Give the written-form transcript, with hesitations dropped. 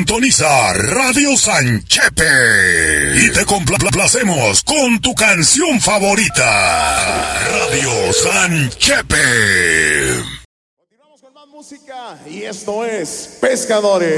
Sintoniza Radio Sanchepe y te complacemos con tu canción favorita. Radio Sanchepe. Continuamos con más música y esto es Pescadores.